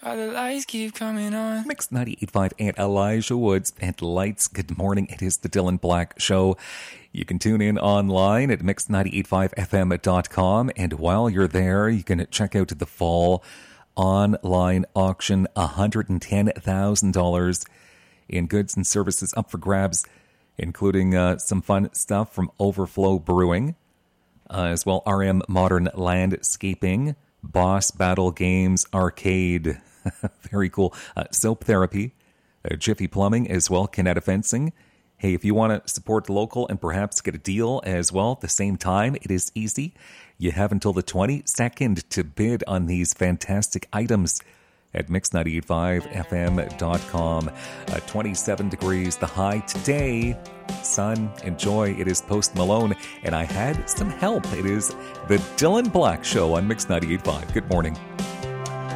Why the lights keep coming on. Mix 98.5 and Elijah Woods and Lights. Good morning. It is the Dylan Black Show. You can tune in online at mix985fm.com. And while you're there, you can check out the fall online auction. $110,000 in goods and services up for grabs, including some fun stuff from Overflow Brewing, as well RM Modern Landscaping, Boss Battle Games Arcade. Very cool. Soap Therapy, Jiffy Plumbing as well, Canada Fencing. Hey, if you want to support local and perhaps get a deal as well at the same time, it is easy. You have until the 22nd to bid on these fantastic items at mix985fm.com. 27 degrees, the high today. Sun, enjoy. It is Post Malone, and I had some help. It is the Dylan Black Show on Mix 98.5. Good morning.